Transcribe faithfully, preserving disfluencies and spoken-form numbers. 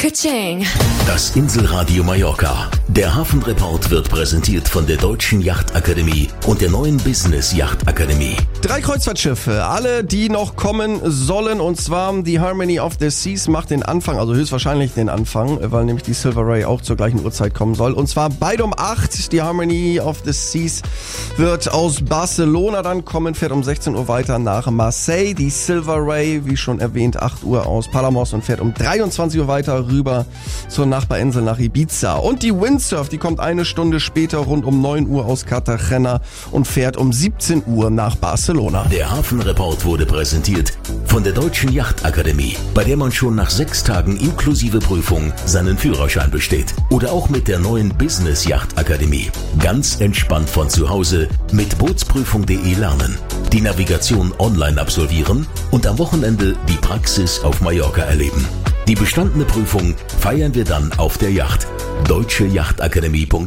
Ka-ching. Das Inselradio Mallorca. Der Hafenreport wird präsentiert von der Deutschen Yachtakademie und der neuen Business Yachtakademie. Drei Kreuzfahrtschiffe, alle die noch kommen sollen, und zwar die Harmony of the Seas macht den Anfang, also höchstwahrscheinlich den Anfang, weil nämlich die Silver Ray auch zur gleichen Uhrzeit kommen soll, und zwar beide um acht. Die Harmony of the Seas wird aus Barcelona dann kommen, fährt um sechzehn Uhr weiter nach Marseille. Die Silver Ray, wie schon erwähnt, acht Uhr aus Palamos und fährt um dreiundzwanzig Uhr weiter rüber zur Nachbarinsel nach Ibiza. Und die Windsurf, die kommt eine Stunde später rund um neun Uhr aus Cartagena und fährt um siebzehn Uhr nach Barcelona. Der Hafenreport wurde präsentiert von der Deutschen Yachtakademie, bei der man schon nach sechs Tagen inklusive Prüfung seinen Führerschein besteht. Oder auch mit der neuen Business Yachtakademie. Ganz entspannt von zu Hause mit bootsprüfung punkt de lernen, die Navigation online absolvieren und am Wochenende die Praxis auf Mallorca erleben. Die bestandene Prüfung feiern wir dann auf der Yacht. deutsche yachtakademie punkt